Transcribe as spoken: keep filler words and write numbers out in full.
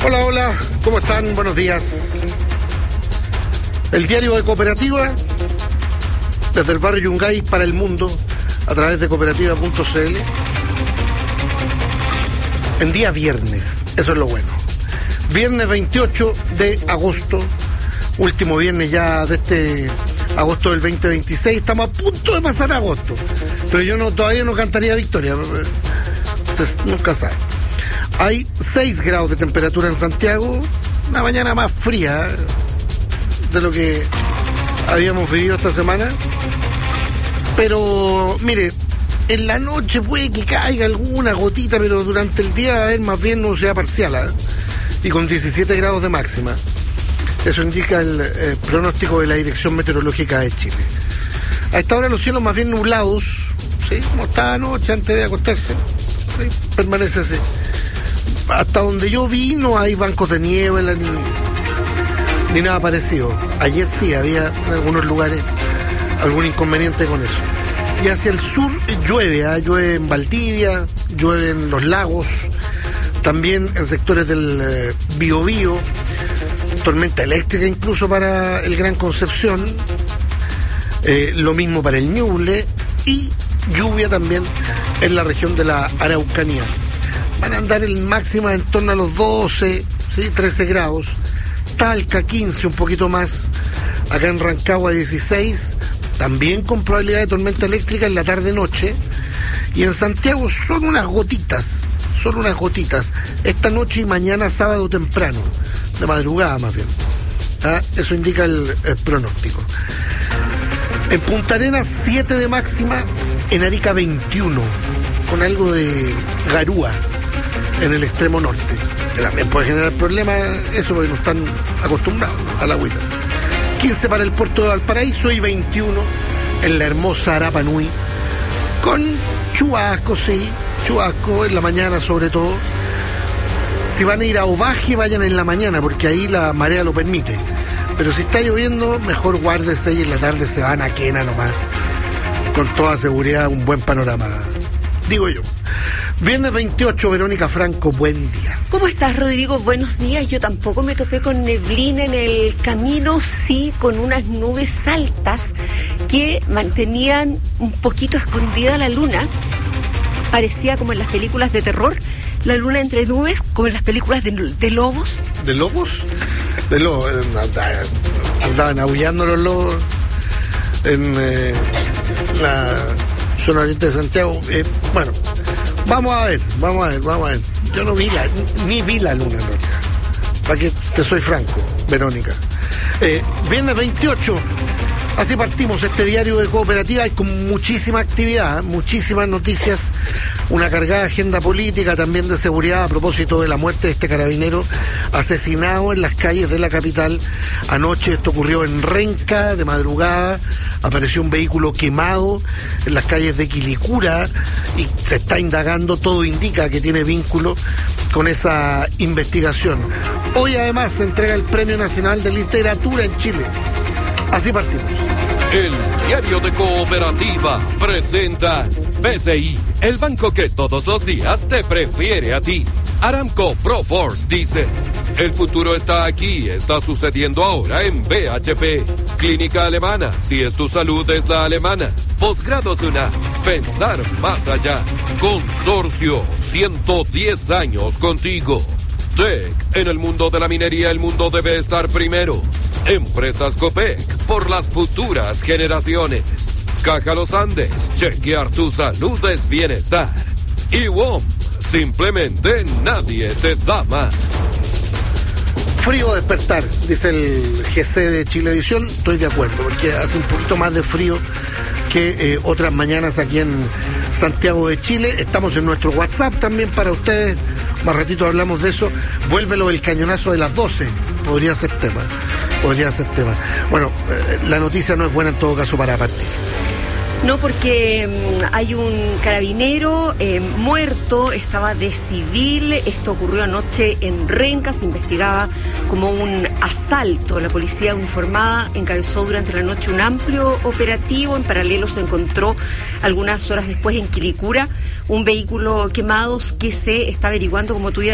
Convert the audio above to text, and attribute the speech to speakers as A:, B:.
A: Hola, hola, ¿cómo están? Buenos días. El diario de Cooperativa, desde el barrio Yungay para el mundo, a través de cooperativa punto c l. En día viernes, eso es lo bueno. Viernes veintiocho de agosto, último viernes ya de este agosto del veinte veintiséis. Estamos a punto de pasar agosto, pero yo no todavía no cantaría victoria. Entonces, nunca sabe. Hay seis grados de temperatura en Santiago, una mañana más fría de lo que habíamos vivido esta semana. Pero, mire, en la noche puede que caiga alguna gotita, pero durante el día va a haber más bien nubosidad parcial, ¿eh? Y con diecisiete grados de máxima. Eso indica el eh, pronóstico de la Dirección Meteorológica de Chile. A esta hora los cielos más bien nublados, ¿sí? Como estaba anoche antes de acostarse, ¿sí? Permanece así. Hasta donde yo vi no hay bancos de niebla ni, ni nada parecido. Ayer sí había en algunos lugares algún inconveniente con eso. Y hacia el sur llueve, ¿eh? Llueve en Valdivia, llueve en los lagos, también en sectores del eh, Biobío, tormenta eléctrica incluso para el Gran Concepción, eh, lo mismo para el Ñuble, y lluvia también en la región de la Araucanía. Van a andar en máxima en torno a los doce, ¿sí? trece grados. Talca quince, un poquito más. Acá en Rancagua dieciséis, también con probabilidad de tormenta eléctrica en la tarde-noche. Y en Santiago son unas gotitas, son unas gotitas. Esta noche y mañana sábado temprano, de madrugada más bien. ¿Ah? Eso indica el, el pronóstico. En Punta Arenas siete de máxima, en Arica veintiuno, con algo de garúa en el extremo norte. Que también puede generar problemas eso porque no están acostumbrados a la agüita. quince para el puerto de Valparaíso y veintiuno en la hermosa Arapa Nui, con chubasco, sí, chubasco en la mañana sobre todo. Si van a ir a Ovaje, vayan en la mañana porque ahí la marea lo permite. Pero si está lloviendo, mejor guárdese y en la tarde se van a Quena nomás. Con toda seguridad, un buen panorama, digo yo. Viernes veintiocho, Verónica Franco, buen día.
B: ¿Cómo estás, Rodrigo? Buenos días. Yo tampoco me topé con neblina en el camino, sí con unas nubes altas que mantenían un poquito escondida la luna. Parecía como en las películas de terror, la luna entre nubes, como en las películas de, de lobos.
A: ¿De lobos? De lobos. Andaban aullando los lobos en eh, la zona oriente de Santiago. Eh, bueno, vamos a ver, vamos a ver, vamos a ver. Yo no vi la, ni vi la luna en realidad. Para que te soy franco, Verónica. Eh, viernes veintiocho, así partimos este diario de Cooperativa. Hay con muchísima actividad, muchísimas noticias, una cargada agenda política, también de seguridad a propósito de la muerte de este carabinero asesinado en las calles de la capital. Anoche esto ocurrió en Renca, de madrugada, apareció un vehículo quemado en las calles de Quilicura y se está indagando, todo indica que tiene vínculo con esa investigación. Hoy además se entrega el Premio Nacional de Literatura en Chile. Así partimos.
C: El diario de Cooperativa presenta B C I, el banco que todos los días te prefiere a ti. Aramco Proforce dice: el futuro está aquí, está sucediendo ahora en B H P. Clínica Alemana, si es tu salud es la alemana. Posgrados UNA, pensar más allá. Consorcio, ciento diez años contigo. Tech, en el mundo de la minería el mundo debe estar primero. Empresas Copec, por las futuras generaciones. Caja Los Andes, chequear tu salud es bienestar. Y W O M, simplemente nadie te da más.
A: Frío despertar, dice el G C de Chilevisión. Estoy de acuerdo, porque hace un poquito más de frío que eh, otras mañanas aquí en Santiago de Chile. Estamos en nuestro WhatsApp también para ustedes. Más ratito hablamos de eso. Vuélvelo el cañonazo de las doce. Podría ser tema. Podría ser tema. Bueno, eh, la noticia no es buena en todo caso para partir.
B: No, porque um, hay un carabinero eh, muerto, estaba de civil. Esto ocurrió anoche en Renca, se investigaba como un asalto. La policía uniformada encabezó durante la noche un amplio operativo. En paralelo se encontró algunas horas después en Quilicura un vehículo quemado que se está averiguando, como tú ya